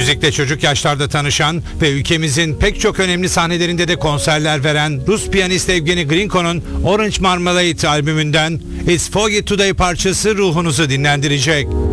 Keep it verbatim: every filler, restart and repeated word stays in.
Müzikle çocuk yaşlarda tanışan ve ülkemizin pek çok önemli sahnelerinde de konserler veren Rus piyanist Evgeni Grinko'nun Orange Marmalade albümünden It's Foggy Today parçası ruhunuzu dinlendirecek.